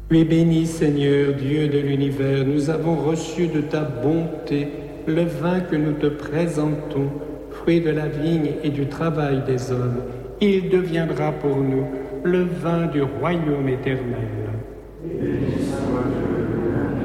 Tu es béni, Seigneur, Dieu de l'univers, nous avons reçu de ta bonté le vin que nous te présentons, fruit de la vigne et du travail des hommes. Il deviendra pour nous le vin du royaume éternel. Béni soit